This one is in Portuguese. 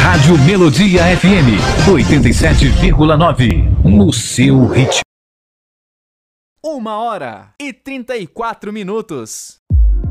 Rádio Melodia FM 87,9. No seu ritmo. 1h34.